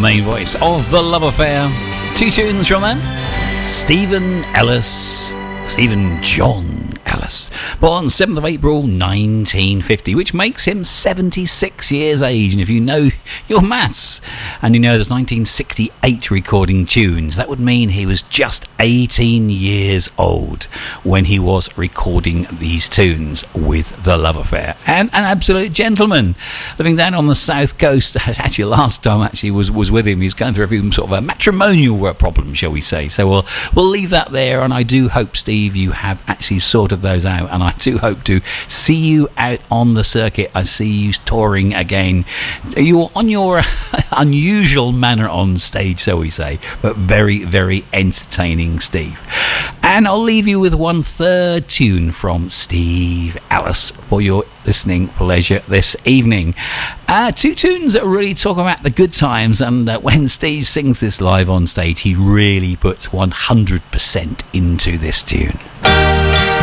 main voice of The Love Affair. Two tunes from them. Stephen John Ellis, born 7th of April 1950, which makes him 76 years age. And if you know your maths and you know there's 1968 recording tunes, that would mean he was just 18 years old when he was recording these tunes with The Love Affair. And an absolute gentleman, living down on the south coast. Actually, last time was with him. He was going through a few sort of a matrimonial problems, shall we say. So we'll leave that there, and I do hope, Steve, you have actually sorted those out, and I do hope to see you out on the circuit. I see you touring again. You're on your unusual manner on stage, shall we say, but very, very entertaining, Steve. And I'll leave you with one third tune from Steve Ellis for your listening pleasure this evening. Two tunes that really talk about the good times, and when Steve sings this live on stage, he really puts 100% into this tune.